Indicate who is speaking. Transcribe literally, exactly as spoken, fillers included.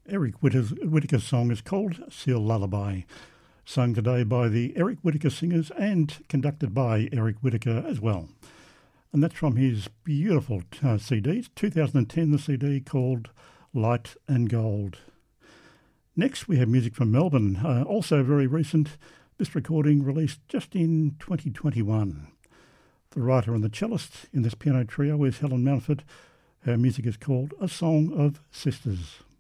Speaker 1: Eric Whittaker's, Whittaker's song is called Seal Lullaby, sung today by the Eric Whittaker Singers and conducted by Eric Whittaker as well. And that's from his beautiful uh, C D, two thousand ten, the C D called Light and Gold. Next we have music from Melbourne, uh, also very recent, this recording released just in twenty twenty-one. The writer and the cellist in this piano trio is Helen Mountford. Her music is called A Song of Sisters.